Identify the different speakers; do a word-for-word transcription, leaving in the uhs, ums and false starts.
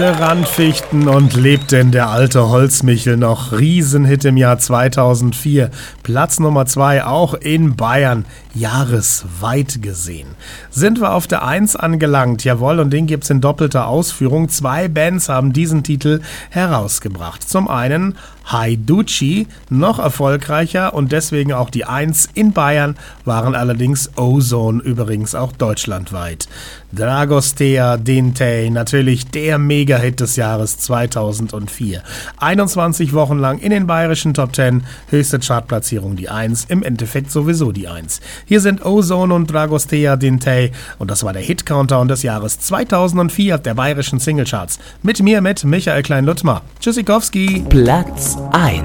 Speaker 1: Randfichten und lebt denn der alte Holzmichel noch. Riesenhit im Jahr zweitausendvier. Platz Nummer zwei auch in Bayern. Jahresweit gesehen. Sind wir auf der eins angelangt, jawohl, und den gibt's in doppelter Ausführung. Zwei Bands haben diesen Titel herausgebracht. Zum einen Haiducci, noch erfolgreicher und deswegen auch die eins in Bayern, waren allerdings Ozone, übrigens auch deutschlandweit. Dragostea Dintei, natürlich der Mega-Hit des Jahres zweitausendvier. einundzwanzig Wochen lang in den bayerischen Top zehn, höchste Chartplatzierung die eins, im Endeffekt sowieso die eins. Hier sind Ozone und Dragostea Dintei und das war der Hit-Countdown des Jahres zweitausendvier der bayerischen Singlecharts. Mit mir, mit Michael Klein-Luttmer. Tschüssikowski.
Speaker 2: Platz eins.